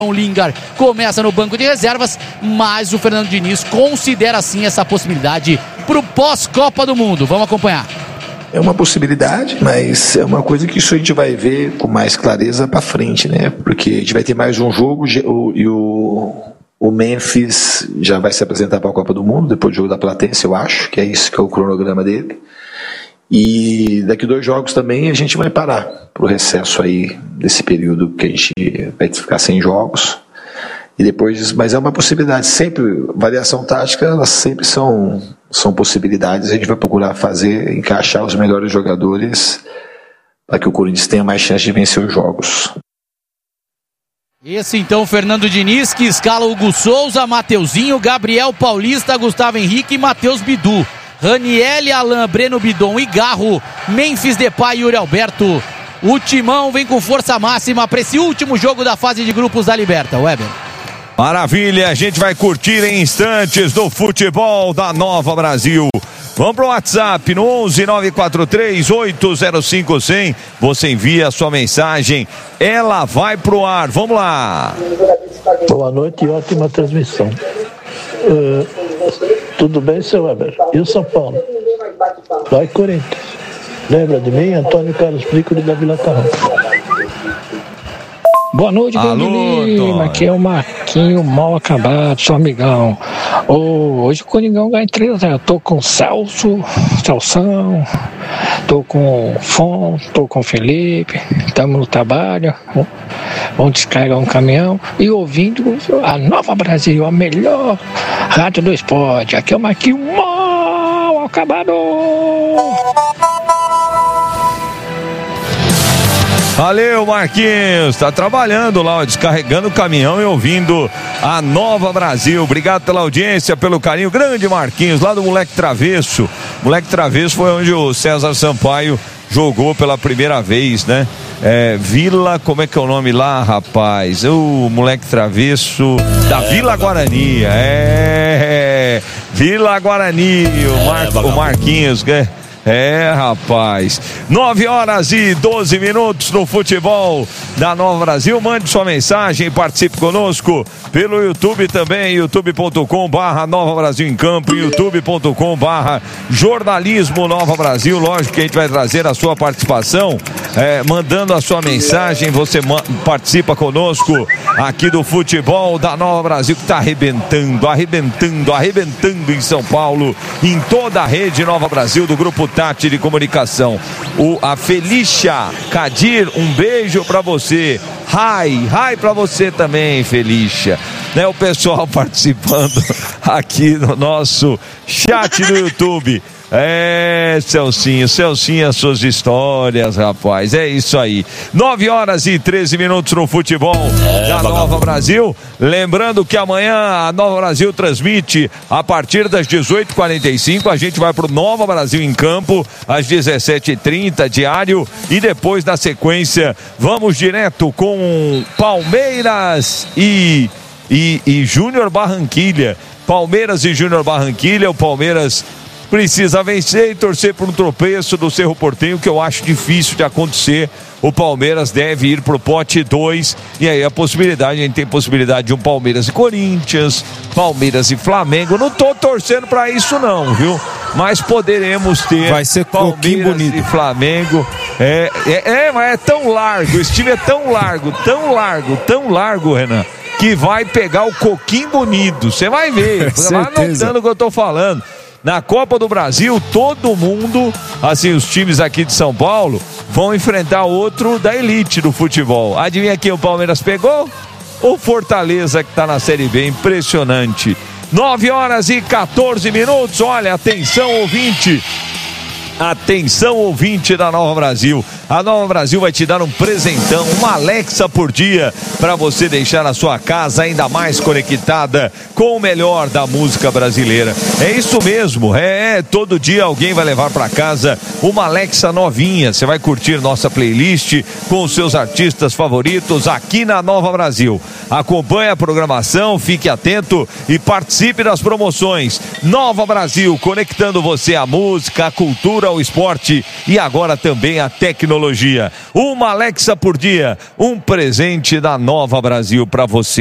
O Lingard começa no banco de reservas, mas o Fernando Diniz considera sim essa possibilidade para o pós-Copa do Mundo. Vamos acompanhar. É uma possibilidade, mas é uma coisa que isso a gente vai ver com mais clareza para frente, né? Porque a gente vai ter mais um jogo e o Memphis já vai se apresentar para a Copa do Mundo depois do jogo da Platense, eu acho, que é isso que é o cronograma dele. E daqui 2 jogos também a gente vai parar para o recesso aí desse período que a gente vai ficar sem jogos. E depois, mas é uma possibilidade, sempre, variação tática, elas sempre são possibilidades, a gente vai procurar fazer, encaixar os melhores jogadores para que o Corinthians tenha mais chance de vencer os jogos. Esse então, Fernando Diniz, que escala Hugo Souza, Mateuzinho, Gabriel Paulista, Gustavo Henrique e Matheus Bidu. Raniel, Alain, Breno Bidon e Garro, Memphis Depay e Yuri Alberto. O Timão vem com força máxima para esse último jogo da fase de grupos da Liberta. Weber. Maravilha, a gente vai curtir em instantes do futebol da Nova Brasil. Vamos pro WhatsApp no 11 943 805 100. Você envia a sua mensagem, ela vai pro ar. Vamos lá. Boa noite e ótima transmissão. Tudo bem, seu Weber? E o São Paulo? Vai, Corinthians. Lembra de mim? Antônio Carlos Prícoli da Vila Carrão. Boa noite, Lima. Aqui é o Marquinho mal acabado, seu amigão. Hoje o Coringão ganha 3-0. Tô com o Celsão, tô com o Fon, tô com o Felipe. Estamos no trabalho. Vamos descarregar um caminhão e ouvindo a Nova Brasil, a melhor rádio do esporte. Aqui é o Marquinho mal acabado. Valeu, Marquinhos, tá trabalhando lá, descarregando o caminhão e ouvindo a Nova Brasil. Obrigado pela audiência, pelo carinho. Grande Marquinhos, lá do Moleque Travesso. Moleque Travesso foi onde o César Sampaio jogou pela primeira vez, né? Vila, como é que é o nome lá, rapaz? O Moleque Travesso da Vila Guarani. Vila Guarani, o Marquinhos, rapaz. 9h12 no futebol da Nova Brasil. Mande sua mensagem, participe conosco pelo YouTube também, youtube.com/Nova Brasil em Campo, youtube.com/Jornalismo Nova Brasil. Lógico que a gente vai trazer a sua participação, mandando a sua mensagem. Você participa conosco aqui do futebol da Nova Brasil, que está arrebentando em São Paulo, em toda a rede Nova Brasil do Grupo Tati de Comunicação. A Felícia Cadir, um beijo pra você. Hi pra você também, Felícia. Né, o pessoal participando aqui no nosso chat do YouTube. Celcinho, as suas histórias, rapaz, é isso aí. 9h13 no futebol da Nova Brasil. Lembrando que amanhã a Nova Brasil transmite a partir das 18h45. A gente vai pro Nova Brasil em Campo às 17h30 diário, e depois na sequência vamos direto com Palmeiras e Júnior Barranquilha. Palmeiras e Júnior Barranquilha. O Palmeiras precisa vencer e torcer por um tropeço do Cerro Porteño, que eu acho difícil de acontecer. O Palmeiras deve ir pro pote 2, e aí a gente tem possibilidade de um Palmeiras e Corinthians, Palmeiras e Flamengo. Não tô torcendo pra isso não, viu? Mas poderemos ter, vai ser Palmeiras bonito. E Flamengo. Mas é tão largo, esse time é tão largo, Renan, que vai pegar o coquinho bonito. Você vai ver, vai anotando o que eu tô falando. Na Copa do Brasil, todo mundo, assim, os times aqui de São Paulo, vão enfrentar outro da elite do futebol. Adivinha quem o Palmeiras pegou? O Fortaleza, que tá na Série B. Impressionante. 9h14. Olha, atenção, ouvinte. Atenção, ouvinte da Nova Brasil. A Nova Brasil vai te dar um presentão, uma Alexa por dia, para você deixar a sua casa ainda mais conectada com o melhor da música brasileira. É isso mesmo, todo dia alguém vai levar para casa uma Alexa novinha. Você vai curtir nossa playlist com os seus artistas favoritos aqui na Nova Brasil. Acompanhe a programação, fique atento e participe das promoções. Nova Brasil, conectando você à música, à cultura, ao esporte e agora também à tecnologia. Uma Alexa por dia, um presente da Nova Brasil para você.